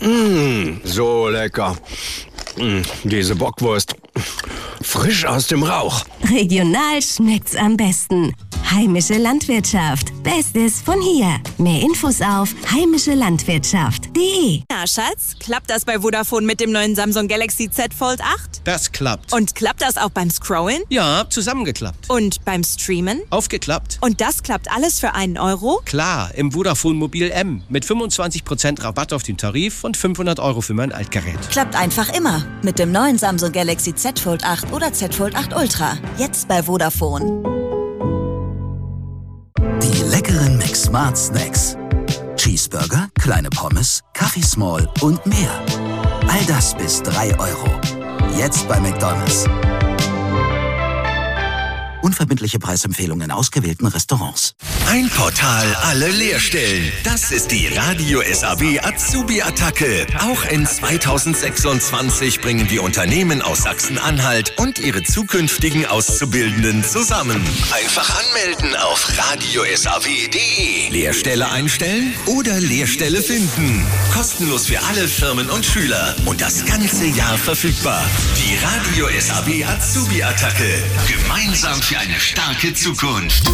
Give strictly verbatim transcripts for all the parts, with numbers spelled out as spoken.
Mmh, so lecker. Mmh, diese Bockwurst. Frisch aus dem Rauch. Regional schmeckt's am besten. Heimische Landwirtschaft. Bestes von hier. Mehr Infos auf heimische landwirtschaft punkt de. Na, Schatz, klappt das bei Vodafone mit dem neuen Samsung Galaxy Z Fold acht? Das klappt. Und klappt das auch beim Scrollen? Ja, zusammengeklappt. Und beim Streamen? Aufgeklappt. Und das klappt alles für einen Euro? Klar, im Vodafone Mobil M. Mit fünfundzwanzig Prozent Rabatt auf den Tarif und fünfhundert Euro für mein Altgerät. Klappt einfach immer. Mit dem neuen Samsung Galaxy Z Fold acht oder Z Fold acht Ultra. Jetzt bei Vodafone. Die leckeren McSmart Snacks. Cheeseburger, kleine Pommes, Kaffee Small und mehr. All das bis drei Euro. Jetzt bei McDonald's. Unverbindliche Preisempfehlungen in ausgewählten Restaurants. Ein Portal, alle Lehrstellen. Das ist die Radio S A W Azubi-Attacke. Auch in zweitausendsechsundzwanzig bringen die Unternehmen aus Sachsen-Anhalt und ihre zukünftigen Auszubildenden zusammen. Einfach anmelden auf radio s a w punkt de. Lehrstelle einstellen oder Lehrstelle finden. Kostenlos für alle Firmen und Schüler. Und das ganze Jahr verfügbar. Die Radio S A W Azubi-Attacke. Gemeinsam für eine starke Zukunft.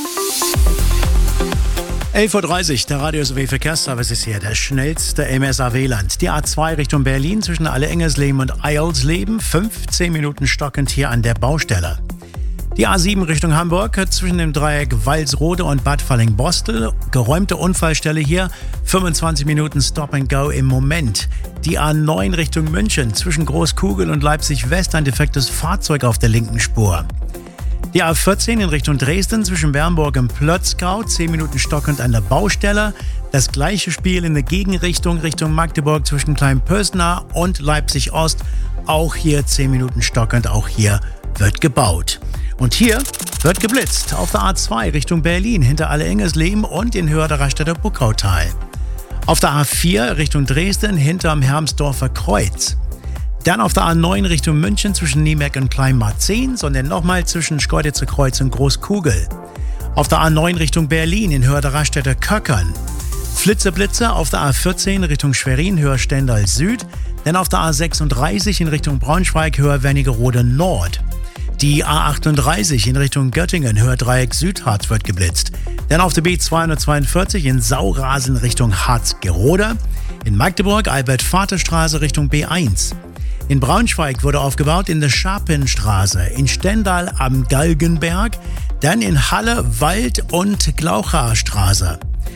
elf Uhr dreißig, der Radio S A W Verkehrsservice ist hier, der schnellste im S A W-Land. Die A zwei Richtung Berlin zwischen Alle-Engersleben und Eilsleben, fünfzehn Minuten stockend hier an der Baustelle. Die A sieben Richtung Hamburg zwischen dem Dreieck Walsrode und Bad Falling-Bostel, geräumte Unfallstelle hier, fünfundzwanzig Minuten Stop and Go im Moment. Die A neun Richtung München zwischen Großkugel und Leipzig-West ein defektes Fahrzeug auf der linken Spur. Die A vierzehn in Richtung Dresden zwischen Bernburg und Plötzkau, zehn Minuten stockend an der Baustelle. Das gleiche Spiel in der Gegenrichtung, Richtung Magdeburg zwischen Kleinpösna und Leipzig-Ost. Auch hier zehn Minuten stockend, auch hier wird gebaut. Und hier wird geblitzt auf der A zwei Richtung Berlin hinter Alle-Engersleben und in Höhe der Raststätter Buckautal. Auf der A vier Richtung Dresden hinterm Hermsdorfer Kreuz. Dann auf der A neun Richtung München zwischen Niemeck und Kleinmarzehn, sondern nochmal zwischen Schkeuditzer Kreuz und Großkugel. Auf der A neun Richtung Berlin in Höhe der Raststätter Köckern. Flitzeblitze auf der A vierzehn Richtung Schwerin, Höhe Stendal Süd. Dann auf der A sechsunddreißig in Richtung Braunschweig, Höhe Wernigerode Nord. Die A achtunddreißig in Richtung Göttingen, Höhe Dreieck Südharz wird geblitzt. Dann auf der B zweihundertzweiundvierzig in Saurasen Richtung Harzgerode. In Magdeburg Albert-Vater-Straße Richtung B eins. In Braunschweig wurde aufgebaut in der Scharpenstraße, in Stendal am Galgenberg, dann in Halle, Wald und Glaucherstraße.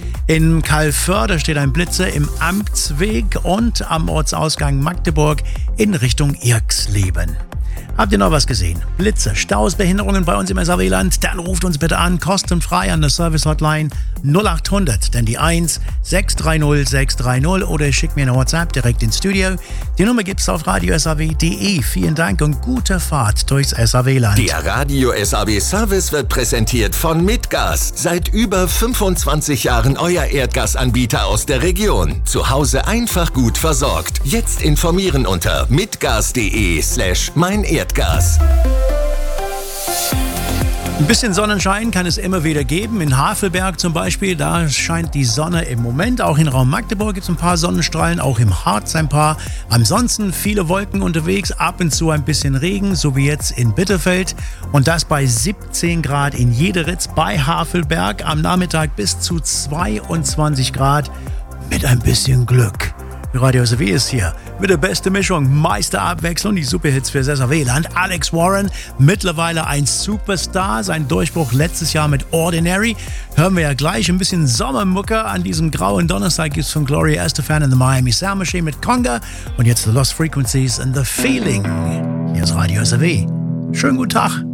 In Calvörde steht ein Blitzer im Amtsweg und am Ortsausgang Magdeburg in Richtung Irksleben. Habt ihr noch was gesehen? Blitze, Staus, Behinderungen bei uns im S A W-Land? Dann ruft uns bitte an, kostenfrei an der Service-Hotline null acht hundert, dann die eins sechs drei null sechs drei null oder schickt mir eine WhatsApp direkt ins Studio. Die Nummer gibt's auf radio s a w punkt de. Vielen Dank und gute Fahrt durchs S A W-Land. Der Radio S A W-Service wird präsentiert von Mitgas. Seit über fünfundzwanzig Jahren euer Erdgasanbieter aus der Region. Zu Hause einfach gut versorgt. Jetzt informieren unter mitgas.de slash mein Erdgas. Ein bisschen Sonnenschein kann es immer wieder geben. In Havelberg zum Beispiel, da scheint die Sonne im Moment. Auch in Raum Magdeburg gibt es ein paar Sonnenstrahlen, auch im Harz ein paar. Ansonsten viele Wolken unterwegs, ab und zu ein bisschen Regen, so wie jetzt in Bitterfeld. Und das bei siebzehn Grad in Jederitz, bei Havelberg. Am Nachmittag bis zu zweiundzwanzig Grad mit ein bisschen Glück. Radio S A W ist hier mit der besten Mischung, Meisterabwechslung, die Superhits fürs S A W-Land. Alex Warren, mittlerweile ein Superstar, sein Durchbruch letztes Jahr mit Ordinary. Hören wir ja gleich ein bisschen Sommermucke an diesem grauen Donnerstag gibt's von Gloria Estefan in the Miami Sound Machine mit Conga und jetzt The Lost Frequencies and The Feeling. Hier ist Radio S A W. Schönen guten Tag.